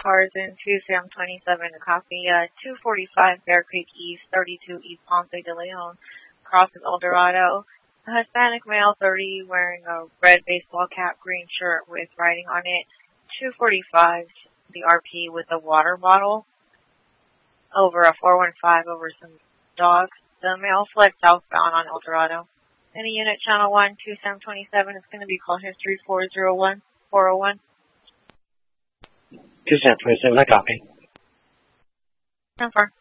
Tarzan, 2727 to copy, 245 Bear Creek East, 32 East Ponce de Leon, crosses El Dorado. A Hispanic male, 30, wearing a red baseball cap, green shirt with writing on it, 245, the RP with a water bottle, over a 415 over some dogs. The male fled southbound on El Dorado. Any unit, channel 1, 2727, it's going to be call history 401, 401. 2727, I copy. Confirm.